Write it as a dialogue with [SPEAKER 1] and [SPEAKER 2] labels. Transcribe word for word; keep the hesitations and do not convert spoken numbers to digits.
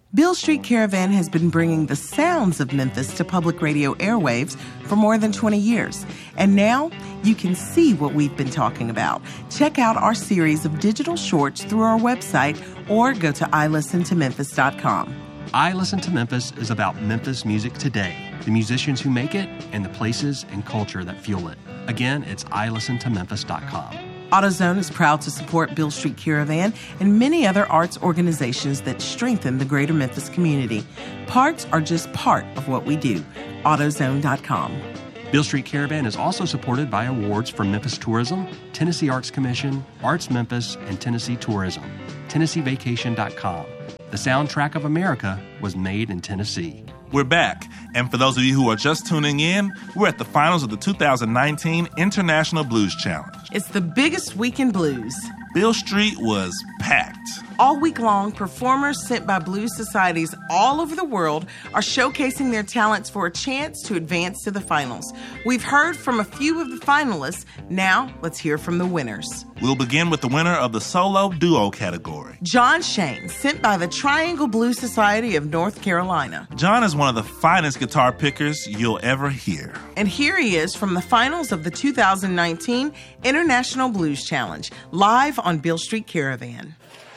[SPEAKER 1] Beale Street Caravan has been bringing the sounds of Memphis to public radio airwaves for more than twenty years. And now you can see what we've been talking about. Check out our series of digital shorts through our website or go to i listen to memphis dot com.
[SPEAKER 2] I Listen to Memphis is about Memphis music today, the musicians who make it, and the places and culture that fuel it. Again, it's i listen to memphis dot com.
[SPEAKER 1] AutoZone is proud to support Beale Street Caravan and many other arts organizations that strengthen the greater Memphis community. Parts are just part of what we do. AutoZone dot com.
[SPEAKER 2] Beale Street Caravan is also supported by awards from Memphis Tourism, Tennessee Arts Commission, Arts Memphis, and Tennessee Tourism. Tennessee Vacation dot com. The soundtrack of America was made in Tennessee.
[SPEAKER 3] We're back, and for those of you who are just tuning in, we're at the finals of the two thousand nineteen International Blues Challenge.
[SPEAKER 1] It's the biggest week in blues.
[SPEAKER 3] Beale Street was packed.
[SPEAKER 1] All week long, performers sent by blues societies all over the world are showcasing their talents for a chance to advance to the finals. We've heard from a few of the finalists. Now, let's hear from the winners.
[SPEAKER 3] We'll begin with the winner of the solo duo category.
[SPEAKER 1] John Shane, sent by the Triangle Blues Society of North Carolina.
[SPEAKER 3] John is one of the finest guitar pickers you'll ever hear.
[SPEAKER 1] And here he is from the finals of the two thousand nineteen International Blues Challenge, live on Beale Street Caravan.